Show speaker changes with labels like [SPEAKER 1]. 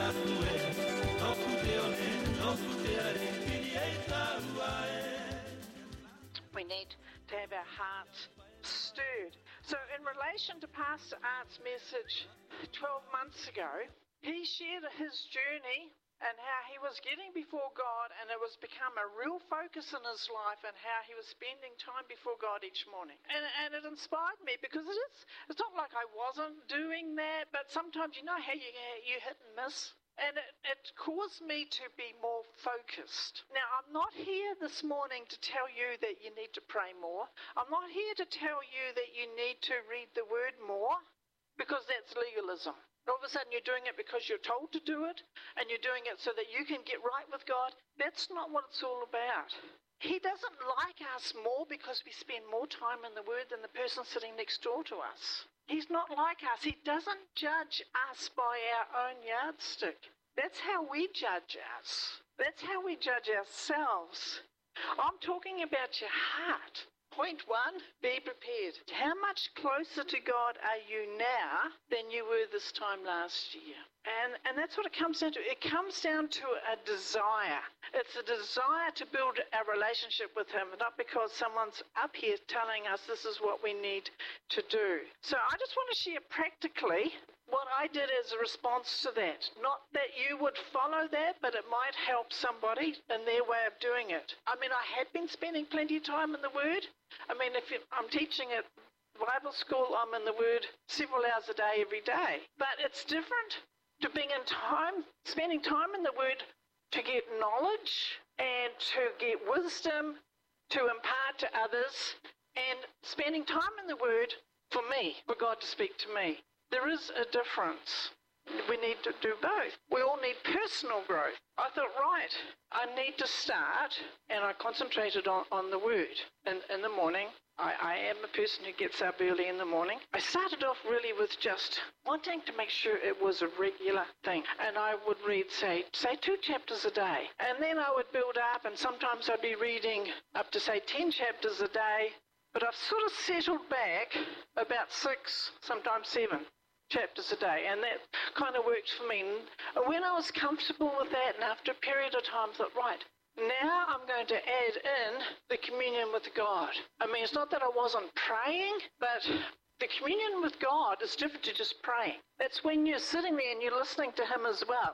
[SPEAKER 1] We need to have our hearts stirred. So in relation to Pastor Art's message 12 months ago, he shared his journey and how he was getting before God, and it was become a real focus in his life, and how he was spending time before God each morning. And it inspired me, because it's not like I wasn't doing that, but sometimes you know how you hit and miss. And it caused me to be more focused. Now, I'm not here this morning to tell you that you need to pray more. I'm not here to tell you that you need to read the Word more, because that's legalism. All of a sudden you're doing it because you're told to do it, and you're doing it so that you can get right with God. That's not what it's all about. He doesn't like us more because we spend more time in the Word than the person sitting next door to us. He's not like us. He doesn't judge us by our own yardstick. That's how we judge us. That's how we judge ourselves. I'm talking about your heart. Point one, be prepared. How much closer to God are you now than you were this time last year? And that's what it comes down to. It comes down to a desire. It's a desire to build a relationship with Him, not because someone's up here telling us this is what we need to do. So I just want to share practically what I did as a response to that. Not that you would follow that, but it might help somebody in their way of doing it. I mean, I had been spending plenty of time in the Word. I mean, I'm teaching at Bible school, I'm in the Word several hours a day, every day. But it's different to being in time, spending time in the Word to get knowledge and to get wisdom to impart to others, and spending time in the Word for me, for God to speak to me. There is a difference. We need to do both. We all need personal growth. I thought, right, I need to start, and I concentrated on the Word. In the morning, I am a person who gets up early in the morning. I started off really with just wanting to make sure it was a regular thing. And I would read, say 2 chapters a day. And then I would build up, and sometimes I'd be reading up to, say, 10 chapters a day. But I've sort of settled back about 6, sometimes 7 chapters a day, and that kind of worked for me. And when I was comfortable with that, and after a period of time, I thought, right, now I'm going to add in the communion with God. I mean, it's not that I wasn't praying, but the communion with God is different to just praying. That's when you're sitting there and you're listening to Him as well.